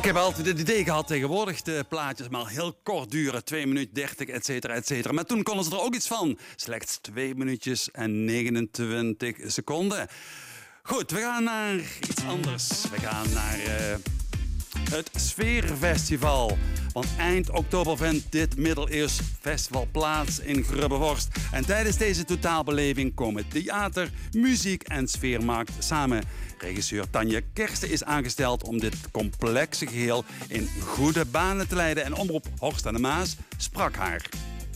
Ik heb altijd het idee gehad tegenwoordig de plaatjes maar heel kort duren. 2 minuten 30, et cetera, et cetera. Maar toen konden ze er ook iets van. Slechts 2 minuutjes en 29 seconden. Goed, we gaan naar iets anders. We gaan naar het Sfeerfestival. Want eind oktober vindt dit middeleeuws festival plaats in Grubbevorst. En tijdens deze totaalbeleving komen theater, muziek en sfeermarkt samen. Regisseur Tanja Kersten is aangesteld om dit complexe geheel in goede banen te leiden. En Omroep Horst aan de Maas sprak haar.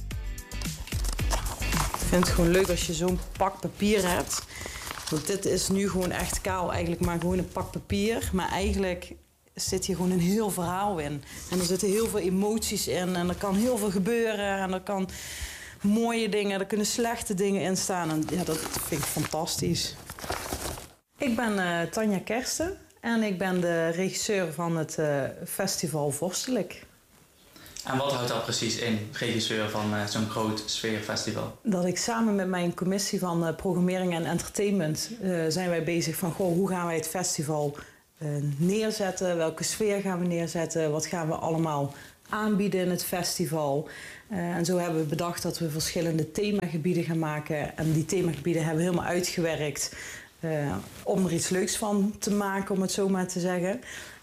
Ik vind het gewoon leuk als je zo'n pak papier hebt. Want dit is nu gewoon echt kaal, eigenlijk maar gewoon een pak papier. Maar eigenlijk zit hier gewoon een heel verhaal in. En er zitten heel veel emoties in en er kan heel veel gebeuren. En er kan mooie dingen, er kunnen slechte dingen in staan. En ja, dat vind ik fantastisch. Ik ben Tanja Kersten en ik ben de regisseur van het festival Vorstelijk. En wat houdt dat precies in, regisseur van zo'n groot sfeerfestival? Dat ik samen met mijn commissie van programmering en entertainment zijn wij bezig van hoe gaan wij het festival neerzetten, welke sfeer gaan we neerzetten, wat gaan we allemaal aanbieden in het festival. En zo hebben we bedacht dat we verschillende themagebieden gaan maken. En die themagebieden hebben we helemaal uitgewerkt om er iets leuks van te maken, om het zo maar te zeggen.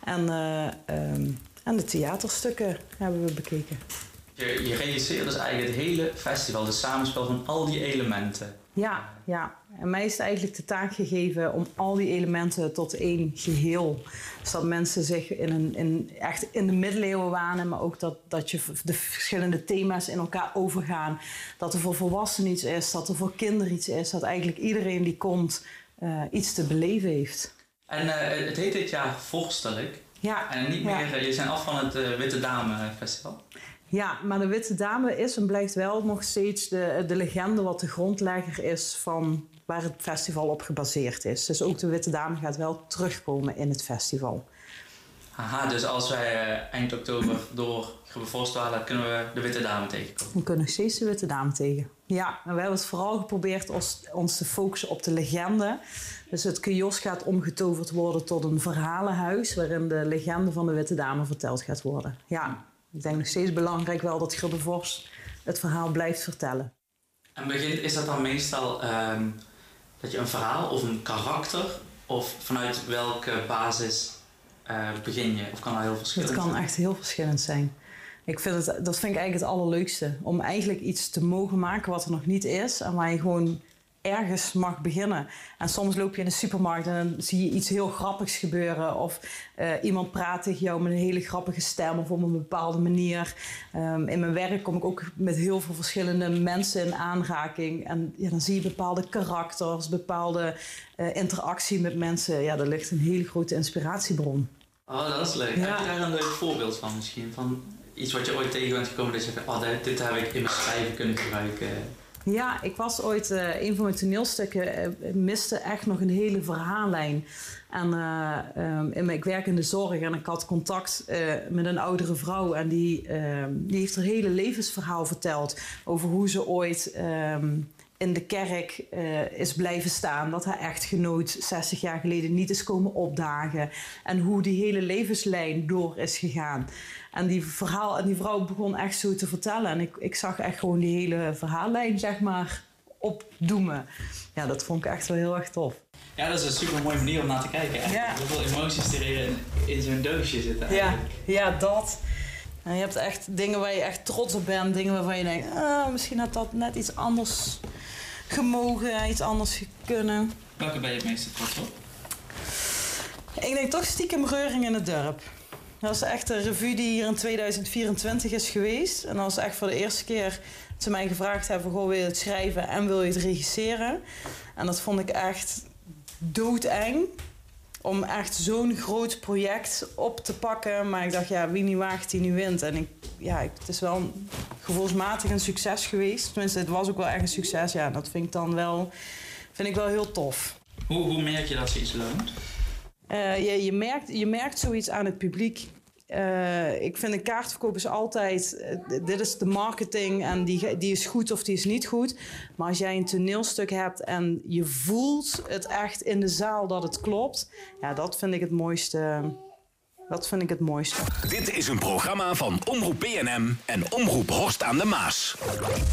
En de theaterstukken hebben we bekeken. Je regisseert dus eigenlijk het hele festival, het samenspel van al die elementen. Ja. En mij is het eigenlijk de taak gegeven om al die elementen tot één geheel. Dus dat mensen zich echt in de middeleeuwen wanen, maar ook dat je de verschillende thema's in elkaar overgaan. Dat er voor volwassenen iets is, dat er voor kinderen iets is. Dat eigenlijk iedereen die komt iets te beleven heeft. En het heet dit jaar Vorstelijk. Ja. En niet meer, je zijn af van het Witte Dame Festival. Ja, maar de Witte Dame is en blijft wel nog steeds de legende wat de grondlegger is van waar het festival op gebaseerd is. Dus ook de Witte Dame gaat wel terugkomen in het festival. Aha, dus als wij eind oktober door Grubbevorst wandelen, kunnen we de Witte Dame tegenkomen? We kunnen nog steeds de Witte Dame tegen. Ja, en we hebben het vooral geprobeerd ons te focussen op de legende. Dus het kiosk gaat omgetoverd worden tot een verhalenhuis waarin de legende van de Witte Dame verteld gaat worden. Ja, ik denk nog steeds belangrijk wel dat Grubbevorst het verhaal blijft vertellen. En is dat dan meestal dat je een verhaal of een karakter of vanuit welke basis begin je? Of kan dat heel verschillend zijn? Het kan echt heel verschillend zijn. Dat vind ik eigenlijk het allerleukste. Om eigenlijk iets te mogen maken wat er nog niet is. En waar je gewoon ergens mag beginnen. En soms loop je in de supermarkt en dan zie je iets heel grappigs gebeuren. Of iemand praat tegen jou met een hele grappige stem of op een bepaalde manier. In mijn werk kom ik ook met heel veel verschillende mensen in aanraking. En ja, dan zie je bepaalde karakters, bepaalde interactie met mensen. Ja, daar ligt een hele grote inspiratiebron. Oh, dat is leuk. Ja. Heb je daar een leuk voorbeeld van misschien? Van iets wat je ooit tegen bent gekomen dat je zegt, dit heb ik in mijn schrijven kunnen gebruiken. Ja, ik was ooit, een van mijn toneelstukken miste echt nog een hele verhaallijn. En ik werk in de zorg en ik had contact met een oudere vrouw. En die heeft haar hele levensverhaal verteld over hoe ze ooit in de kerk is blijven staan. Dat haar echtgenoot 60 jaar geleden niet is komen opdagen. En hoe die hele levenslijn door is gegaan. En die vrouw begon echt zo te vertellen. En ik zag echt gewoon die hele verhaallijn, zeg maar, opdoemen. Ja, dat vond ik echt wel heel erg tof. Ja, dat is een super mooie manier om naar te kijken. Ja. Hoeveel emoties er in zo'n doosje zitten eigenlijk. Ja, dat. En je hebt echt dingen waar je echt trots op bent. Dingen waarvan je denkt, misschien had dat net iets anders gemogen, iets anders kunnen. Welke ben je het meeste trots op? Ik denk toch stiekem Reuring in het dorp. Dat is echt een revue die hier in 2024 is geweest. En dat was echt voor de eerste keer dat ze mij gevraagd hebben: wil je het schrijven en wil je het regisseren? En dat vond ik echt doodeng. Om echt zo'n groot project op te pakken. Maar ik dacht, ja, wie niet waagt, die niet wint. En het is wel gevoelsmatig een succes geweest. Tenminste, het was ook wel echt een succes. Ja, dat vind ik wel heel tof. Hoe merk je dat zoiets loont? Je merkt zoiets aan het publiek. Ik vind een kaartverkoop is altijd, dit is de marketing en die is goed of die is niet goed. Maar als jij een toneelstuk hebt en je voelt het echt in de zaal dat het klopt. Ja, dat vind ik het mooiste Dat vind ik het mooiste. Dit is een programma van Omroep BNM en Omroep Horst aan de Maas.